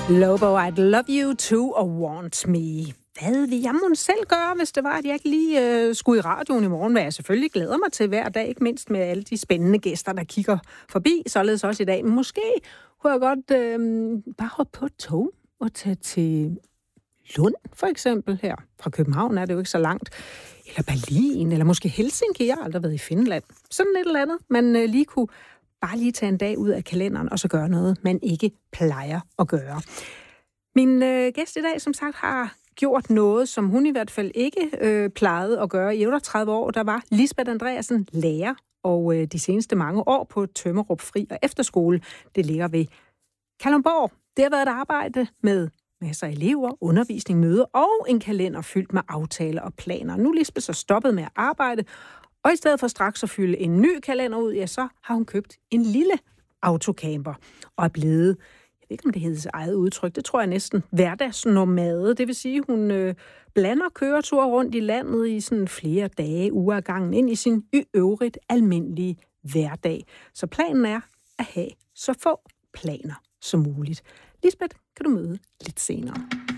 Lobo, I'd love you to or want me. Hvad vil jeg måske selv gøre, hvis det var, at jeg ikke lige skulle i radioen i morgen? Hvad jeg selvfølgelig glæder mig til hver dag, ikke mindst med alle de spændende gæster, der kigger forbi, således også i dag. Men måske kunne jeg godt bare hoppe på et tog og tage til Lund, for eksempel her. Fra København er det jo ikke så langt. Eller Berlin, eller måske Helsinki. Jeg har aldrig været i Finland. Sådan et eller andet, man lige kunne bare lige tage en dag ud af kalenderen, og så gøre noget, man ikke plejer at gøre. Min gæst i dag, som sagt, har gjort noget, som hun i hvert fald ikke plejede at gøre. I 38 år, der var Lisbeth Andreasen lærer, og de seneste mange år på Tømmerup Fri- og Efterskole. Det ligger ved Kalundborg. Det har været et arbejde med masser af elever, undervisning, møder og en kalender fyldt med aftaler og planer. Nu er Lisbeth så stoppet med at arbejde, og i stedet for straks at fylde en ny kalender ud, ja, så har hun købt en lille autocamper og er blevet, jeg ved ikke, om det hedder sit eget udtryk, det tror jeg næsten, hverdagsnomade. Det vil sige, hun blander køreture rundt i landet i sådan flere dage, uger ad gangen, ind i sin i øvrigt almindelige hverdag. Så planen er at have så få planer som muligt. Lisbeth kan du møde lidt senere.